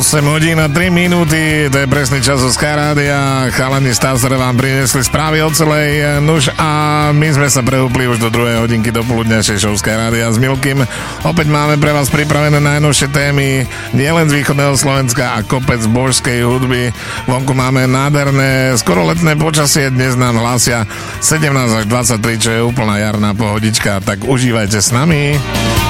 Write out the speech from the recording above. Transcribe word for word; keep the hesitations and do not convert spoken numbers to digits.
osem hodín a tri minúty, to je presný čas zo Sky Rádia. Chalani Stasser vám priniesli správy o celej nuž a my sme sa prehúpli už do druhej hodinky do poludňajšej show Sky Rádia s Milkym. Opäť máme pre vás pripravené najnovšie témy, nielen z východného Slovenska a kopec božskej hudby. Vonku máme nádherné, skoro letné počasie, dnes nám hlásia sedemnásť až dvadsaťtri, čo je úplná jarná pohodička, tak užívajte s nami.